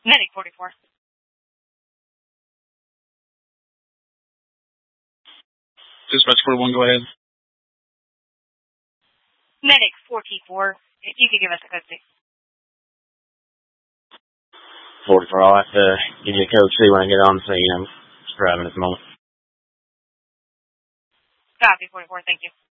Medic 44. Dispatch 41, go ahead. Medic 44. If you could give us a code, please. 44, I'll have to give you a code C when I get on the scene. I'm just driving at the moment. Copy 44, thank you.